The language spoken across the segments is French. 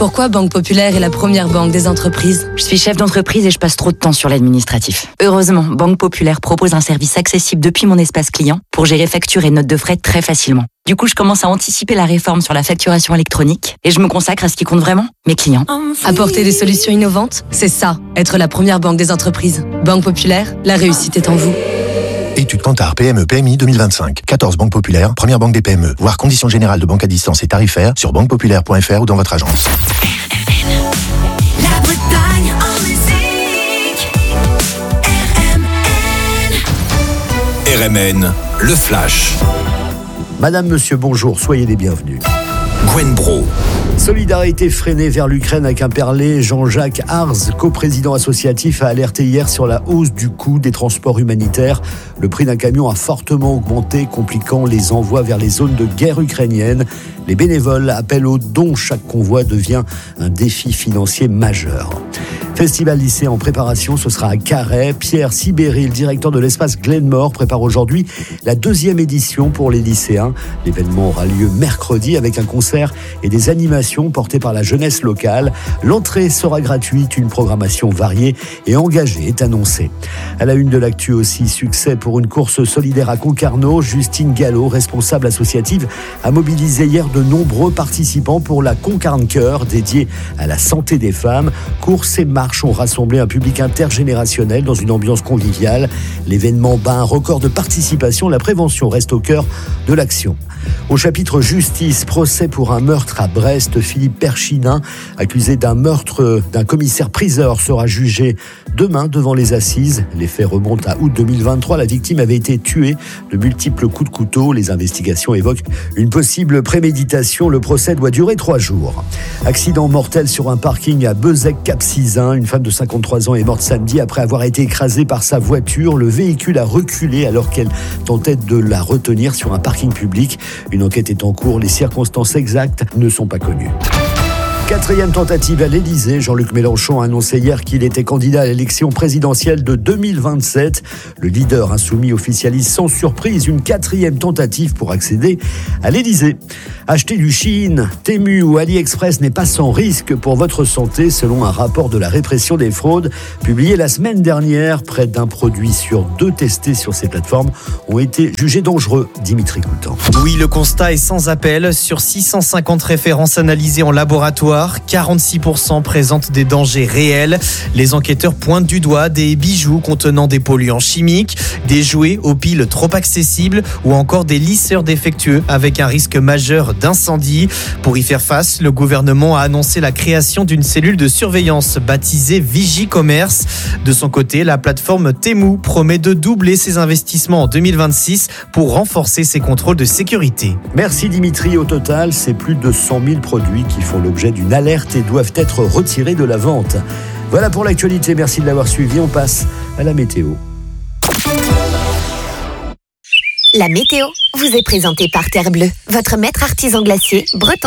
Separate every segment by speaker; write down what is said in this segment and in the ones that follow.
Speaker 1: Pourquoi Banque Populaire est la première banque des entreprises?
Speaker 2: Je suis chef d'entreprise et je passe trop de temps sur l'administratif. Heureusement, Banque Populaire propose un service accessible depuis mon espace client pour gérer factures et notes de frais très facilement. Du coup, je commence à anticiper la réforme sur la facturation électronique et je me consacre à ce qui compte vraiment, mes clients.
Speaker 1: Apporter des solutions innovantes, c'est ça, être la première banque des entreprises. Banque Populaire, la réussite est en vous.
Speaker 3: Étude Kantar PME PMI 2025. 14 banques populaires, première banque des PME. Voir conditions générales de banque à distance et tarifaires sur banquepopulaire.fr ou dans votre agence.
Speaker 4: La Bretagne en musique.
Speaker 5: RMN, le flash.
Speaker 6: Madame, monsieur, bonjour, soyez les bienvenus.
Speaker 5: Gwen Bro.
Speaker 6: Solidarité freinée vers l'Ukraine à Quimperlé. Jean-Jacques Arz, coprésident associatif, a alerté hier sur la hausse du coût des transports humanitaires. Le prix d'un camion a fortement augmenté, compliquant les envois vers les zones de guerre ukrainiennes. Les bénévoles appellent aux dons. Chaque convoi devient un défi financier majeur. Festival lycée en préparation, ce sera à Carhaix. Pierre Sibéry, le directeur de l'espace Glenmore, prépare aujourd'hui la 2e édition pour les lycéens. L'événement aura lieu mercredi avec un concert et des animations portées par la jeunesse locale. L'entrée sera gratuite, une programmation variée et engagée est annoncée. À la une de l'actu aussi, succès pour une course solidaire à Concarneau. Justine Gallo, responsable associative, a mobilisé hier de nombreux participants pour la Concarne Cœur, dédiée à la santé des femmes. Course et marche ont rassemblé un public intergénérationnel dans une ambiance conviviale. L'événement bat un record de participation. La prévention reste au cœur de l'action. Au chapitre justice, procès pour un meurtre à Brest. Philippe Perchinin, accusé d'un meurtre d'un commissaire-priseur, sera jugé demain devant les assises. Les faits remontent à août 2023. La victime avait été tuée de multiples coups de couteau. Les investigations évoquent une possible préméditation. Le procès doit durer 3 jours. Accident mortel sur un parking à Bezec-Cap-Sizun. Une femme de 53 ans est morte samedi après avoir été écrasée par sa voiture. Le véhicule a reculé alors qu'elle tentait de la retenir sur un parking public. Une enquête est en cours. Les circonstances exactes ne sont pas connues. 4e tentative à l'Élysée. Jean-Luc Mélenchon a annoncé hier qu'il était candidat à l'élection présidentielle de 2027. Le leader insoumis officialise sans surprise une 4e tentative pour accéder à l'Élysée. Acheter du Shein, Temu ou AliExpress n'est pas sans risque pour votre santé, selon un rapport de la répression des fraudes publié la semaine dernière. Près d'un produit sur 2 testés sur ces plateformes ont été jugés dangereux. Dimitri Coutan.
Speaker 7: Oui, le constat est sans appel. Sur 650 références analysées en laboratoire, 46% présentent des dangers réels. Les enquêteurs pointent du doigt des bijoux contenant des polluants chimiques, des jouets aux piles trop accessibles ou encore des lisseurs défectueux avec un risque majeur d'incendie. Pour y faire face, le gouvernement a annoncé la création d'une cellule de surveillance baptisée Vigicommerce. De son côté, la plateforme Temu promet de doubler ses investissements en 2026 pour renforcer ses contrôles de sécurité.
Speaker 6: Merci Dimitri. Au total, c'est plus de 100 000 produits qui font l'objet d'une alerte et doivent être retirés de la vente. Voilà pour l'actualité. Merci de l'avoir suivi. On passe à la météo.
Speaker 8: La météo vous est présentée par Terre Bleue, votre maître artisan glacier breton.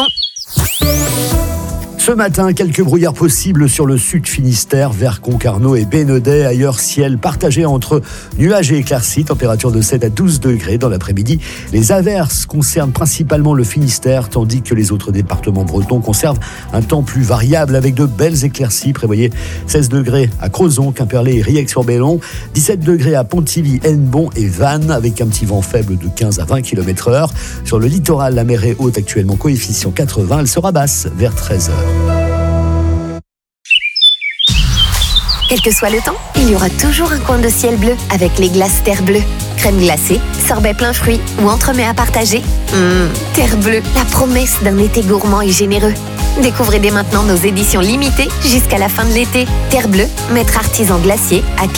Speaker 6: Ce matin, quelques brouillards possibles sur le sud Finistère, vers Concarneau et Bénodet. Ailleurs, ciel partagé entre nuages et éclaircies, température de 7 à 12 degrés dans l'après-midi. Les averses concernent principalement le Finistère, tandis que les autres départements bretons conservent un temps plus variable avec de belles éclaircies. Prévoyez 16 degrés à Crozon, Quimperlé et Riec-sur-Bellon, 17 degrés à Pontivy, Hennebont et Vannes, avec un petit vent faible de 15 à 20 km/h. Sur le littoral, la mer est haute, actuellement coefficient 80, elle sera basse vers 13h.
Speaker 8: Quel que soit le temps, il y aura toujours un coin de ciel bleu avec les glaces Terre Bleue. Crème glacée, sorbet plein fruits ou entremets à partager. Terre Bleue, la promesse d'un été gourmand et généreux. Découvrez dès maintenant nos éditions limitées jusqu'à la fin de l'été. Terre Bleue, maître artisan glacier à